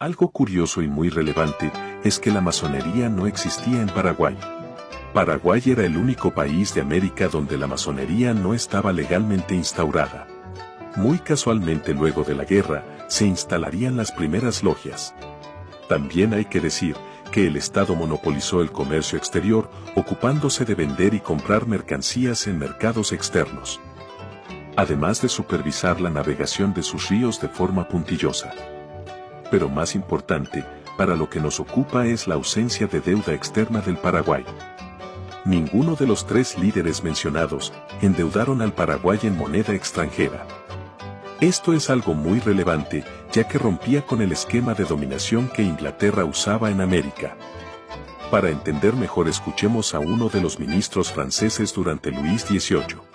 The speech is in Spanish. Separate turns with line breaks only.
Algo curioso y muy relevante es que la masonería no existía en Paraguay. Paraguay era el único país de América donde la masonería no estaba legalmente instaurada. Muy casualmente luego de la guerra, se instalarían las primeras logias. También hay que decir que el Estado monopolizó el comercio exterior, ocupándose de vender y comprar mercancías en mercados externos, además de supervisar la navegación de sus ríos de forma puntillosa. Pero más importante, para lo que nos ocupa es la ausencia de deuda externa del Paraguay. Ninguno de los tres líderes mencionados endeudaron al Paraguay en moneda extranjera. Esto es algo muy relevante, ya que rompía con el esquema de dominación que Inglaterra usaba en América. Para entender mejor, escuchemos a uno de los ministros franceses durante Luis XVIII.